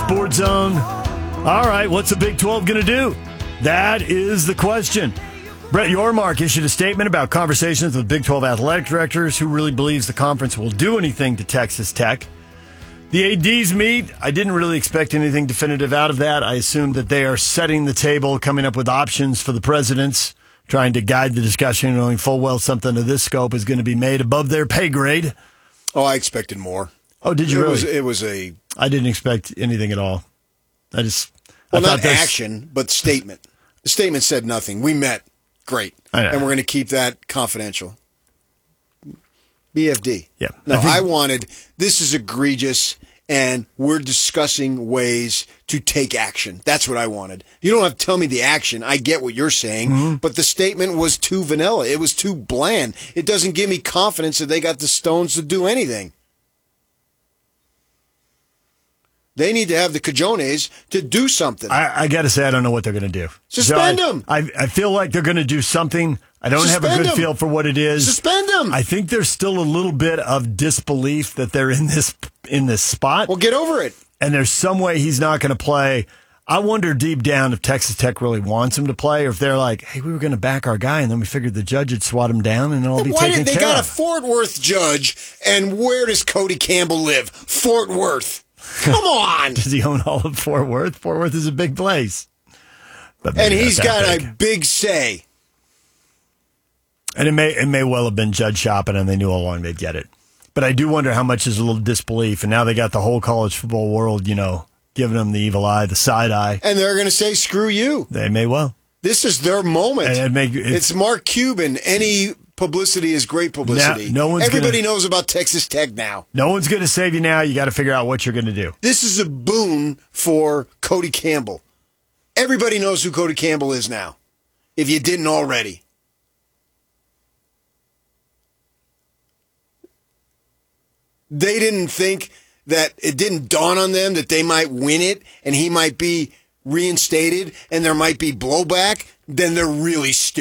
Sports Zone. All right, what's the Big 12 going to do? That is the question. Brett Yormark issued a statement about conversations with Big 12 athletic directors who really believes the conference will do anything to Texas Tech. The ADs meet. I didn't really expect anything definitive out of that. I assumed that they are setting the table, coming up with options for the presidents, trying to guide the discussion, knowing full well something of this scope is going to be made above their pay grade. Oh, I expected more. Oh, did you really? It was a... I didn't expect anything at all. Well, not action, but statement. The statement said nothing. We met. Great. And we're going to keep that confidential. BFD. Yeah. No, I wanted, this is egregious, and we're discussing ways to take action. That's what I wanted. You don't have to tell me the action. I get what you're saying, but the statement was too vanilla. It was too bland. It doesn't give me confidence that they got the stones to do anything. They need to have the cojones to do something. I got to say, I don't know what they're going to do. Suspend them. I feel like they're going to do something. I don't have a good feel for what it is. Suspend them. I think there's still a little bit of disbelief that they're in this spot. Well, get over it. And there's some way he's not going to play. I wonder deep down if Texas Tech really wants him to play, or if they're like, hey, we were going to back our guy, and then we figured the judge would swat him down, and it'll be taken care of. They got a Fort Worth judge, and where does Cody Campbell live? Fort Worth. Come on. Does he own all of Fort Worth? Fort Worth is a big place. And he's got a big say. And it may well have been judge shopping, and they knew all along they'd get it. But I do wonder how much is a little disbelief, and now they got the whole college football world, giving them the evil eye, the side eye. And they're going to say, screw you. They may well. This is their moment. And it's Mark Cuban. Any publicity is great publicity. Everybody knows about Texas Tech now. No one's going to save you now. You got to figure out what you're going to do. This is a boon for Cody Campbell. Everybody knows who Cody Campbell is now, if you didn't already. They didn't think that it didn't dawn on them that they might win it and he might be reinstated and there might be blowback. Then they're really stupid.